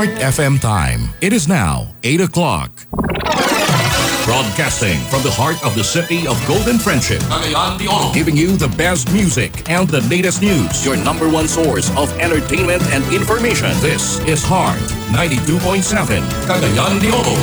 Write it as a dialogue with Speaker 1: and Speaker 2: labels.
Speaker 1: Heart FM time. It is now 8 o'clock. Broadcasting from the heart of the city of Golden Friendship, Cagayan de Oro, giving you the best music and the latest news. Your number one source of entertainment and information. This is Heart 92.7, Cagayan de Oro.